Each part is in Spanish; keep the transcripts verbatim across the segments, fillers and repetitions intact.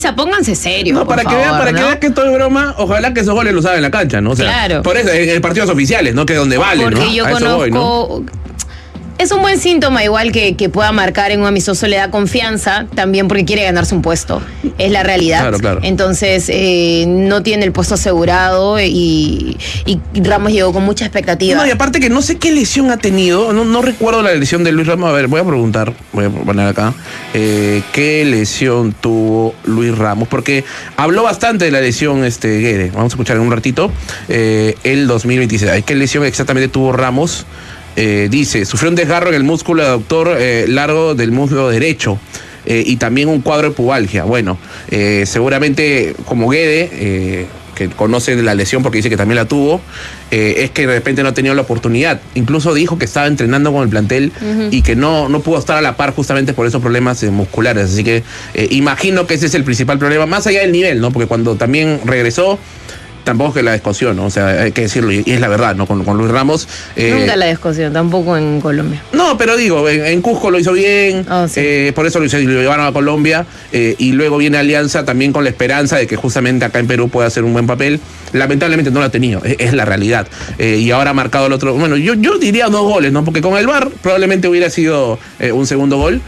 Pónganse serios. No, para por que favor, vean, para ¿no? que vean que todo es broma, ojalá que esos goles los hagan en la cancha, ¿no? O sea, claro. Por eso, en, en partidos oficiales, ¿no? Que es donde vale, Porque ¿no? yo A eso conozco. voy, ¿no? Es un buen síntoma, igual que, que pueda marcar en un amistoso, le da confianza, también porque quiere ganarse un puesto. Es la realidad. Claro, claro. Entonces, eh, no tiene el puesto asegurado y, y Ramos llegó con mucha expectativa. No, y aparte que no sé qué lesión ha tenido, no, no recuerdo la lesión de Luis Ramos. A ver, voy a preguntar, voy a poner acá, eh, ¿qué lesión tuvo Luis Ramos? Porque habló bastante de la lesión este Guede. Vamos a escuchar en un ratito. Eh, el dos mil veintiséis. ¿Qué lesión exactamente tuvo Ramos? Eh, dice, sufrió un desgarro en el músculo aductor eh, largo del muslo derecho eh, y también un cuadro de pubalgia. Bueno, eh, seguramente como Guede, eh, que conoce la lesión porque dice que también la tuvo, eh, es que de repente no ha tenido la oportunidad. Incluso dijo que estaba entrenando con el plantel uh-huh. y que no, no pudo estar a la par justamente por esos problemas eh, musculares. Así que eh, imagino que ese es el principal problema, más allá del nivel, ¿no? Porque cuando también regresó, tampoco es que la descosió, ¿no? O sea, hay que decirlo, y es la verdad, ¿no? Con, con Luis Ramos. Eh, Nunca la descosió, tampoco en Colombia. No, pero digo, en, en Cusco lo hizo bien, oh, sí. eh, por eso lo, hizo, lo llevaron a Colombia, eh, y luego viene Alianza también con la esperanza de que justamente acá en Perú pueda hacer un buen papel. Lamentablemente no lo ha tenido, es, es la realidad. Eh, y ahora ha marcado el otro, bueno, yo, yo diría dos goles, ¿no? Porque con el V A R probablemente hubiera sido eh, un segundo gol.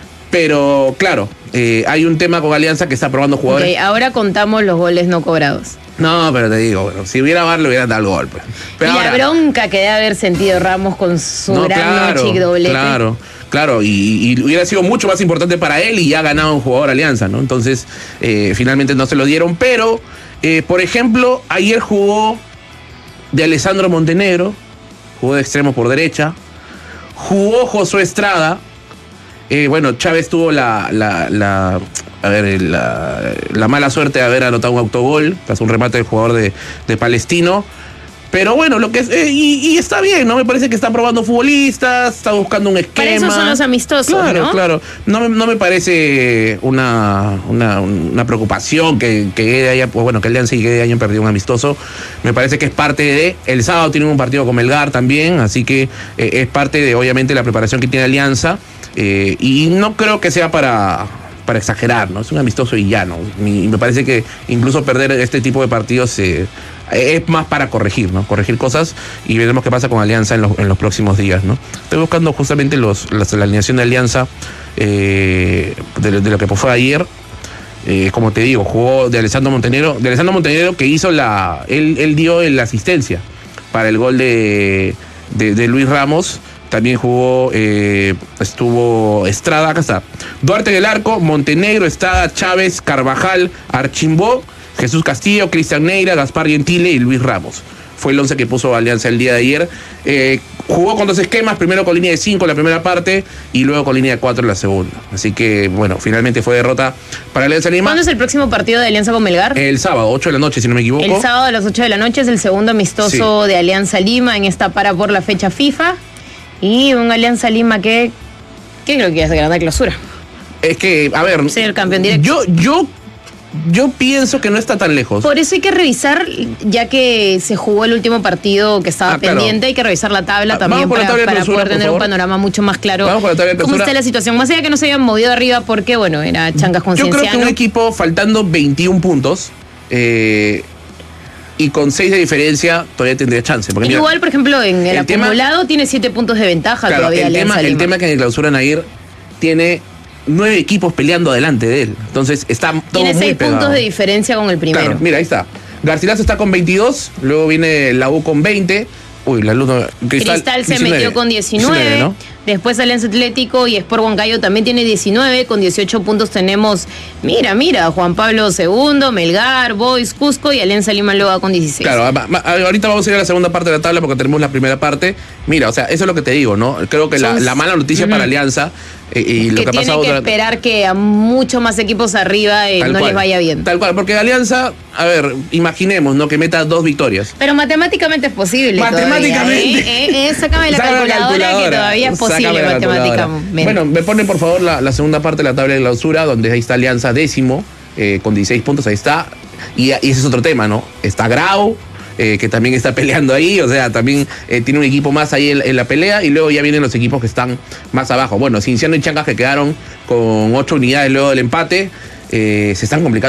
Pero, claro, eh, hay un tema con Alianza que está probando jugadores. Ok, ahora contamos los goles no cobrados. No, pero te digo, bueno, si hubiera V A R le hubiera dado el gol. Pues. Pero y ahora, la bronca que debe haber sentido Ramos con su no, gran claro, noche y doblete. Claro, claro, y, y hubiera sido mucho más importante para él y ya ha ganado un jugador Alianza, ¿no? Entonces, eh, finalmente no se lo dieron. Pero, eh, por ejemplo, ayer jugó de Alessandro Montenegro, jugó de extremo por derecha, jugó Josué Estrada. Eh, bueno, Chávez tuvo la, la, la, a ver, la, la mala suerte de haber anotado un autogol tras un remate del jugador de, de Palestino. Pero bueno, lo que es, eh, y, y está bien, ¿no? Me parece que están probando futbolistas, está buscando un esquema. Para eso son los amistosos, claro, ¿no? Claro, no me, no me parece una, una, una preocupación que, que Guede haya, pues bueno, que Alianza y Guede hayan perdido un amistoso. Me parece que es parte de, el sábado tienen un partido con Melgar también, así que eh, es parte de, obviamente, la preparación que tiene Alianza. Eh, y no creo que sea para, para exagerar, ¿no? Es un amistoso y ya, ¿no? Y me parece que incluso perder este tipo de partidos eh, es más para corregir, ¿no? Corregir cosas y veremos qué pasa con Alianza en los, en los próximos días, ¿no? Estoy buscando justamente los, las, la alineación de Alianza eh, de, de lo que fue ayer. Eh, como te digo, jugó de Alessandro Montenegro, de Alessandro Montenegro que hizo la, él, él dio la asistencia para el gol de, de, de Luis Ramos. También jugó, eh, estuvo Estrada, acá está. Duarte en el arco, Montenegro, Estrada, Chávez, Carvajal, Archimbó, Jesús Castillo, Cristian Neira, Gaspar Gentile y Luis Ramos. Fue el once que puso Alianza el día de ayer. Eh, jugó con dos esquemas, primero con línea de cinco en la primera parte y luego con línea de cuatro en la segunda. Así que, bueno, finalmente fue derrota para Alianza Lima. ¿Cuándo es el próximo partido de Alianza con Melgar? El sábado, ocho de la noche, si no me equivoco. El sábado a las ocho de la noche es el segundo amistoso sí. de Alianza Lima en esta para por la fecha FIFA. Y un Alianza Lima que, que creo que es de gran clausura. Es que, a ver, ser campeón directo. Yo, yo, yo pienso que no está tan lejos. Por eso hay que revisar, ya que se jugó el último partido que estaba ah, pendiente, claro. hay que revisar la tabla también para, tabla para clausura, poder tener un panorama mucho más claro. Vamos con la tabla de cómo está la situación. Más allá que no se habían movido arriba porque, bueno, era Changas con Yo Cienciano. creo que un equipo faltando veintiún puntos... Eh, y con seis de diferencia todavía tendría chance. Porque igual, mira, por ejemplo, en el, el acumulado tema, tiene siete puntos de ventaja claro, todavía. El tema, el tema que en el clausura Nair tiene nueve equipos peleando delante de él. Entonces está todo tiene muy seis pegado. puntos de diferencia con el primero. Claro, mira, ahí está. Garcilaso está con veintidós, luego viene la U con veinte. Uy, la luz no, Cristal, Cristal se diecinueve, metió con diecinueve, diecinueve ¿no? Después Alianza Atlético y Sport Huancayo también tiene diecinueve, con dieciocho puntos tenemos, mira, mira, Juan Pablo segundo, Melgar, Boys, Cusco y Alianza Lima luego con dieciséis. Claro, ahorita vamos a ir a la segunda parte de la tabla porque tenemos la primera parte. Mira, o sea, eso es lo que te digo, ¿no? Creo que la, la mala noticia uh-huh. para Alianza eh, y que lo que ha pasado... Que tiene que esperar que a muchos más equipos arriba eh, no cual, les vaya bien. Tal cual, porque Alianza, a ver, imaginemos, ¿no? Que meta dos victorias. Pero matemáticamente es posible. Matemáticamente. Todavía, ¿eh? Eh, eh, sácame la calculadora, la calculadora que todavía es posible matemáticamente. Bueno, me ponen por favor la, la segunda parte de la tabla de clausura, donde ahí está Alianza décimo, eh, con dieciséis puntos, ahí está. Y, y ese es otro tema, ¿no? Está Grau, eh, que también está peleando ahí, o sea, también eh, tiene un equipo más ahí en, en la pelea, y luego ya vienen los equipos que están más abajo. Bueno, Cienciano y Changas, que quedaron con ocho unidades luego del empate, eh, se están complicando.